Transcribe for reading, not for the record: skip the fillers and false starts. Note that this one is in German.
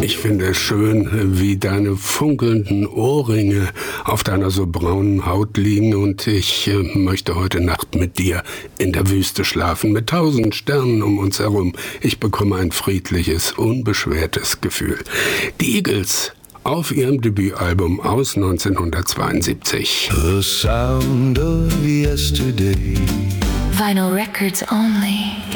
Ich finde es schön, wie deine funkelnden Ohrringe auf deiner so braunen Haut liegen, und ich möchte heute Nacht mit dir in der Wüste schlafen, mit 1000 Sternen um uns herum. Ich bekomme ein friedliches, unbeschwertes Gefühl. Die Eagles auf ihrem Debütalbum aus 1972. The sound of yesterday. Vinyl Records only.